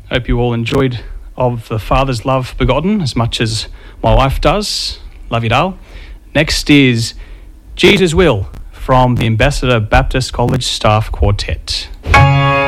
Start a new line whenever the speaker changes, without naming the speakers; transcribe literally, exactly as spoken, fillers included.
Hope you all enjoyed Of the Father's Love Begotten as much as my wife does. Love you, Dale. Next is Jesus Will from the Ambassador Baptist College Staff Quartet.